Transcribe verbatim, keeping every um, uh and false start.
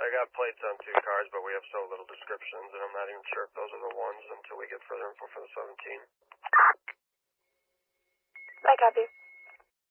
I got plates on two cars, but we have so little descriptions, and I'm not even sure if those are the ones until we get further info for the seventeen. I copy.